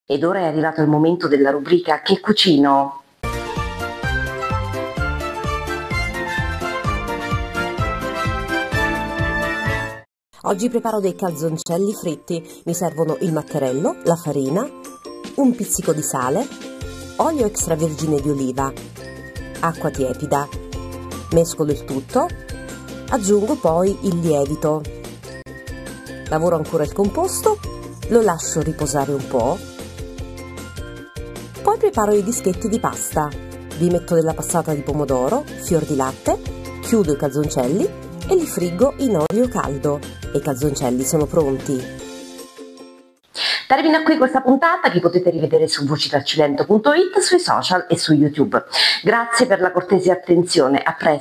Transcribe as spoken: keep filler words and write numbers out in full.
Ed ora è arrivato il momento della rubrica Che cucino? Oggi preparo dei calzoncelli fritti. Mi servono il mattarello, la farina, un pizzico di sale, olio extravergine di oliva, acqua tiepida. Mescolo il tutto, aggiungo poi il lievito. Lavoro ancora il composto, lo lascio riposare un po'. Poi preparo i dischetti di pasta. Vi metto della passata di pomodoro, fior di latte, chiudo i calzoncelli e li friggo in olio caldo. E i calzoncelli sono pronti. Termina qui questa puntata che potete rivedere su voci dal cilento punto it, sui social e su YouTube. Grazie per la cortese attenzione, a presto.